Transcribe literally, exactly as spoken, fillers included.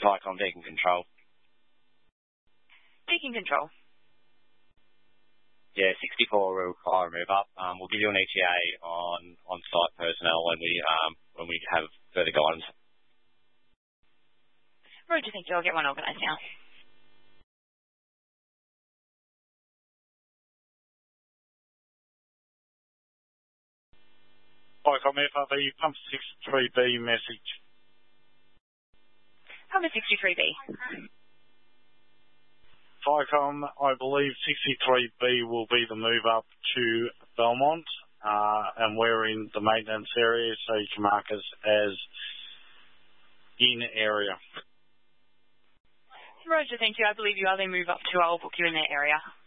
Tycom, Deacon Control. Deacon Control. Yeah, sixty-four will require a move up. Um, we'll give you an E T A on on site personnel when we um when we have further guidance. Roger, thank you. I'll get one organised now. Tycom F R B, pump sixty-three B message. Pump sixty-three B. Tycom, I believe sixty-three B will be the move up to Belmont, uh, and we're in the maintenance area, so you can mark us as in area. Roger, thank you. I believe you are. They move up to. I'll book you in that area.